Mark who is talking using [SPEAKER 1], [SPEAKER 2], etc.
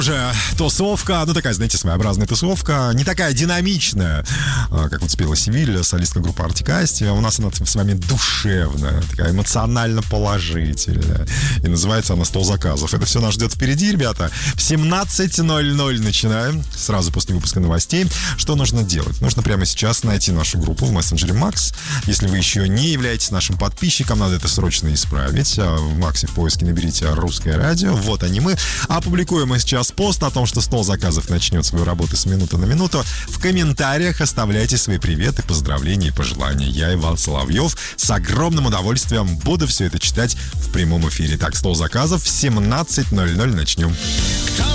[SPEAKER 1] Уже тусовка, ну такая, знаете, своеобразная тусовка, не такая динамичная, как вот спела Севиль, солистка группы Артикасти. У нас она с вами душевная, такая эмоционально положительная. И называется она «100 заказов». Это все нас ждет впереди, ребята. В 17:00 начинаем, сразу после выпуска новостей. Что нужно делать? Нужно прямо сейчас найти нашу группу в мессенджере Макс. Если вы еще не являетесь нашим подписчиком, надо это срочно исправить. В Максе в поиске наберите «Русское радио». Вот они мы. Опубликуем мы сейчас пост о том, что 100 заказов начнет свою работу с минуты на минуту. В комментариях оставляйте свои приветы, поздравления и пожелания. Я, Иван Соловьев, с огромным удовольствием буду все это читать в прямом эфире. Так, 100 заказов в 17:00 начнем.